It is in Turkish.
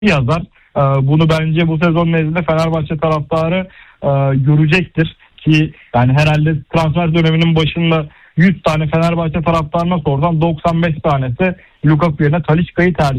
yazar. Bunu bence bu sezon nezdinde Fenerbahçe taraftarı görecektir ki yani herhalde transfer döneminin başında 100 tane Fenerbahçe taraftarına sorsan 95 tanesi Lukaku yerine Talisca'yı tercih